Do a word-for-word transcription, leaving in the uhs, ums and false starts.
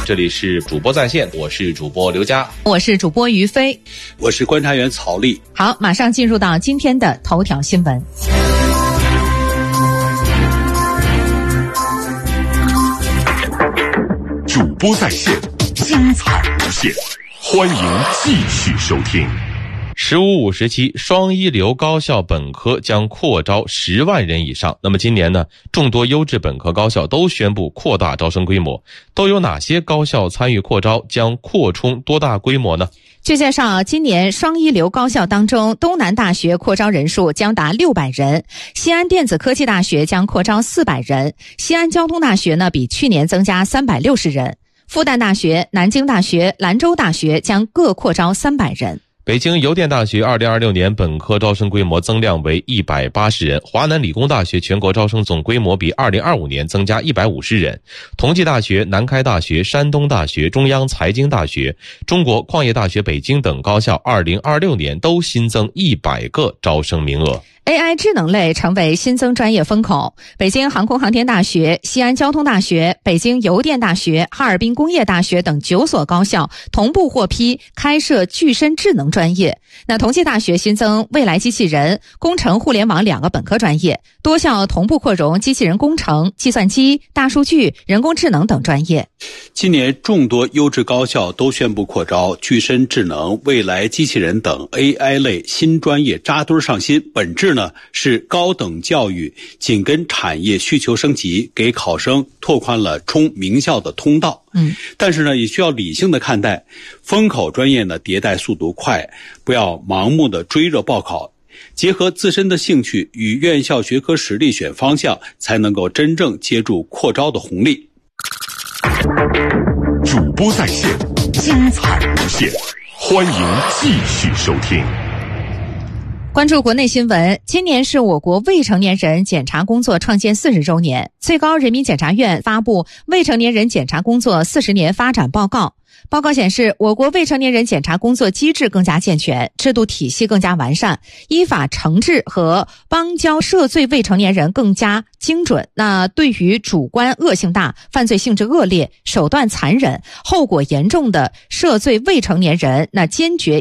这里是主播在线，我是主播刘佳， 我是主播于飞， 我是观察员曹丽。 好，马上进入到今天的头条新闻。 主播在线，精彩无限，欢迎继续收听。 十五五时期，双一流高校本科将扩招十万人以上。那么今年呢，众多优质本科高校都宣布扩大招生规模，都有哪些高校参与扩招，将扩充多大规模呢？ 据介绍，今年双一流高校当中，东南大学扩招人数将达六百人，西安电子科技大学将扩招四百人，西安交通大学呢比去年增加三百六十人，复旦大学、南京大学、兰州大学将各扩招三百人。 北京邮电大学二零二六年本科招生规模增量为一百八十人，华南理工大学全国招生总规模比二零二五年增加一百五十人，同济大学、南开大学、山东大学、中央财经大学、中国矿业大学北京等高校二零二六年都新增一百个招生名额。 A I 智能类成为新增专业风口，北京航空航天大学、西安交通大学、北京邮电大学、哈尔滨工业大学等九所高校同步获批开设具身智能专业。那同济大学新增未来机器人、工程互联网两个本科专业，多校同步扩容机器人工程、计算机、大数据、人工智能等专业。 今年众多优质高校都宣布扩招具身智能、未来机器人等 A I 类新专业扎堆上新，本质呢是高等教育紧跟产业需求升级，给考生拓宽了冲名校的通道。 嗯， 但是呢，也需要理性的看待，风口专业呢迭代速度快，不要盲目的追热报考，结合自身的兴趣与院校学科实力选方向，才能够真正接住扩招的红利。 主播在线，精彩无限，欢迎继续收听。 关注国内新闻，今年是我国未成年人检察工作创建四十周年，最高人民检察院发布未成年人检察工作四十年发展报告。报告显示，我国未成年人检察工作机制更加健全，制度体系更加完善，依法惩治和帮交涉罪未成年人更加精准。那对于主观恶性大、犯罪性质恶劣、手段残忍、后果严重的涉罪未成年人，那坚决